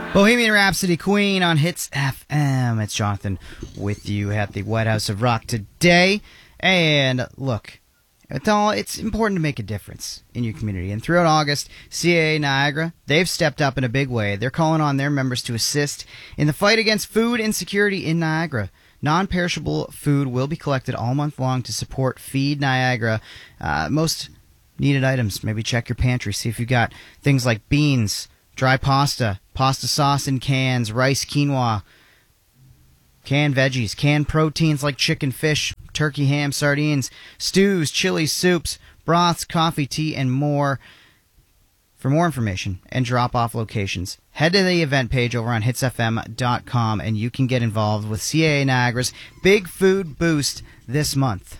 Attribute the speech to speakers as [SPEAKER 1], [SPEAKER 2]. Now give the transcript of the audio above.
[SPEAKER 1] Bohemian Rhapsody, Queen on Hits FM. It's Jonathan with you at the White House of Rock today. And look, it's important to make a difference in your community. And throughout August, CAA Niagara, they've stepped up in a big way. They're calling on their members to assist in the fight against food insecurity in Niagara. Non-perishable food will be collected all month long to support Feed Niagara. Most needed items, maybe check your pantry, see if you've got things like beans, dry pasta, pasta sauce in cans, rice, quinoa, canned veggies, canned proteins like chicken, fish, turkey, ham, sardines, stews, chilies, soups, broths, coffee, tea, and more. For more information and drop-off locations, head to the event page over on hitsfm.com and you can get involved with CAA Niagara's Big Food Boost this month.